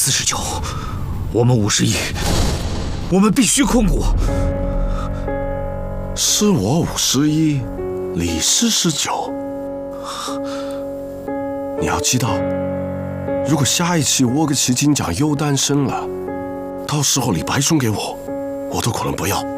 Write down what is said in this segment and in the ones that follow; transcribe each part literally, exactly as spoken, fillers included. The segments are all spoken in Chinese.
四十九，我们五十一，我们必须控股。 是我五十一，你四十九。你要知道，如果下一期沃克奇金奖又诞生了，到时候你白送给我，我都可能不要。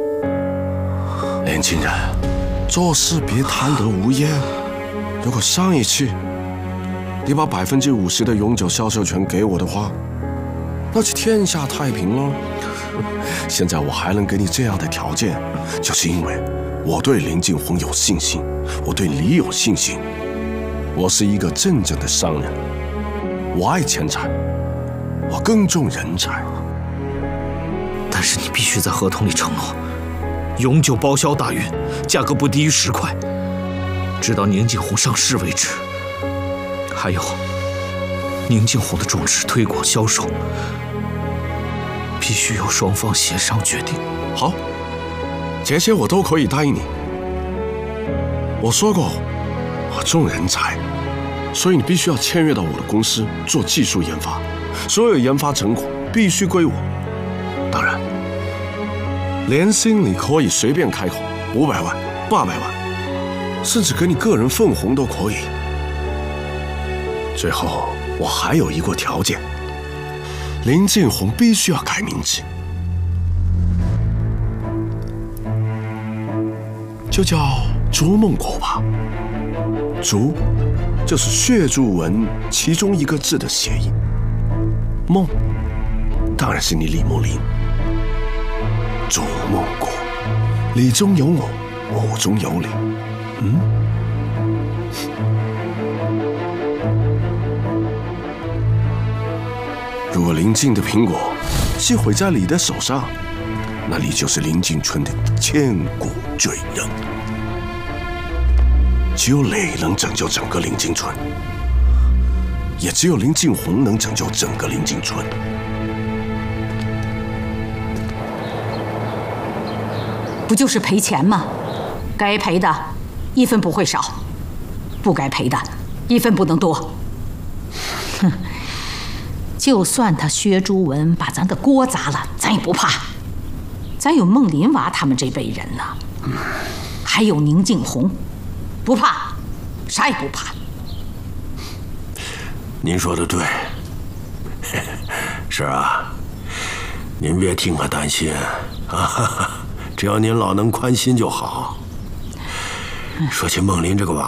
年轻人，做事别贪得无厌。如果上一期你把百分之五十的永久销售权给我的话，那就天下太平了。现在我还能给你这样的条件，就是因为我对林晋宏有信心，我对你有信心。我是一个真正的商人，我爱钱财，我更重人才。 但是你必须在合同里承诺，永久包销大运，价格不低于十块，直到宁晋宏上市为止。还有，宁晋宏的种植、推广、销售，必须由双方协商决定。 好，这些我都可以答应你。我说过，我重人才，所以你必须要签约到我的公司做技术研发，所有研发成果必须归我。当然，年薪你可以随便开口，五百万、八百万，甚至给你个人分红都可以。最后，我还有一个条件，林晋宏必须要改名字，就叫逐梦国吧。逐就是血注文其中一个字的谐音，梦当然是你李慕林。逐梦国，里中有我，我中有你。嗯。如果林晋的苹果是毁在你的手上，那你就是林晋村的千古罪人。只有你能拯救整个林晋村，也只有林晋宏能拯救整个林晋村。 不就是赔钱吗？该赔的一分不会少，不该赔的一分不能多。哼，就算他薛朱文把咱的锅砸了，咱也不怕。咱有孟林娃他们这辈人呢，还有宁晋宏，不怕，啥也不怕。 您说的对，是啊，您别替我担心啊，只要您老能宽心就好。说起孟林这个娃